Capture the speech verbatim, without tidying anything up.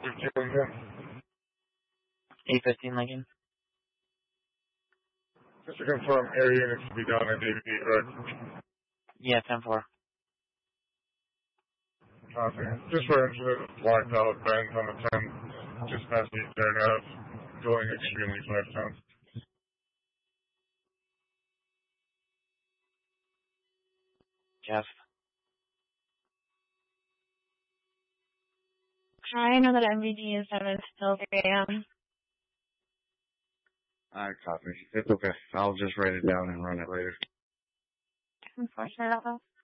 fifteen Lincoln. eight fifteen Lincoln. Just to confirm, area units to be down at David eight, right? Yeah, ten four. Copy. Just for instance, blacked out bands on the ten, just past the third half, going extremely fast down. Jeff. I know that M V D is seven till three a.m. Alright, copy. It's okay. I'll just write it down and run it later. Unfortunately,